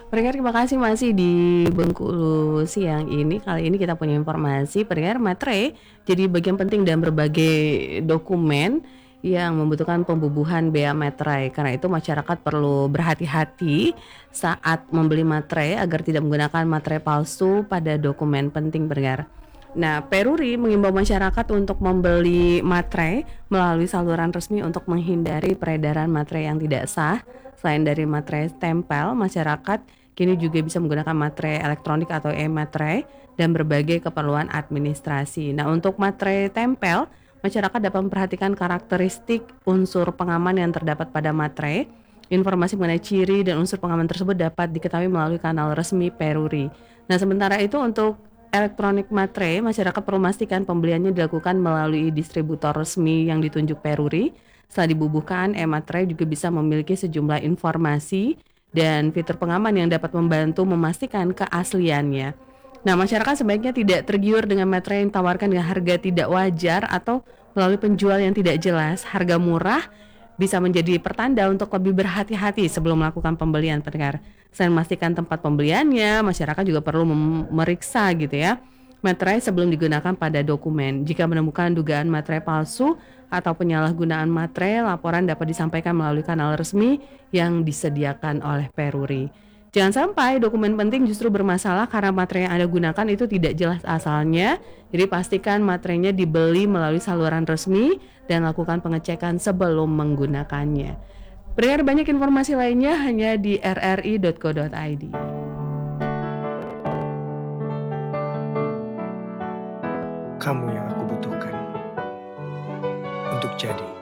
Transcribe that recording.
Pendengar terima kasih masih di Bengkulu siang ini. Kali ini kita punya informasi pendengar materai jadi bagian penting dalam berbagai dokumen yang membutuhkan pembubuhan bea materai. Karena itu masyarakat perlu berhati-hati saat membeli materai agar tidak menggunakan materai palsu pada dokumen penting pendengar. Nah, Peruri mengimbau masyarakat untuk membeli materai melalui saluran resmi untuk menghindari peredaran materai yang tidak sah. Selain dari materai tempel, masyarakat kini juga bisa menggunakan materai elektronik atau e-materai dan berbagai keperluan administrasi. Nah, untuk materai tempel, masyarakat dapat memperhatikan karakteristik unsur pengaman yang terdapat pada materai. Informasi mengenai ciri dan unsur pengaman tersebut dapat diketahui melalui kanal resmi Peruri. Nah, sementara itu untuk elektronik materai, masyarakat perlu memastikan pembeliannya dilakukan melalui distributor resmi yang ditunjuk Peruri. Setelah dibubuhkan, e-materai juga bisa memiliki sejumlah informasi dan fitur pengaman yang dapat membantu memastikan keasliannya. Nah, masyarakat sebaiknya tidak tergiur dengan materai yang ditawarkan dengan harga tidak wajar atau melalui penjual yang tidak jelas. Harga murah bisa menjadi pertanda untuk lebih berhati-hati sebelum melakukan pembelian pendengar. Selain memastikan tempat pembeliannya, masyarakat juga perlu memeriksa gitu ya materai sebelum digunakan pada dokumen. Jika menemukan dugaan materai palsu atau penyalahgunaan materai, laporan dapat disampaikan melalui kanal resmi yang disediakan oleh Peruri. Jangan sampai dokumen penting justru bermasalah karena materai yang Anda gunakan itu tidak jelas asalnya. Jadi pastikan materainya dibeli melalui saluran resmi dan lakukan pengecekan sebelum menggunakannya. Pendengar banyak informasi lainnya hanya di rri.co.id. Kamu yang aku butuhkan untuk jadi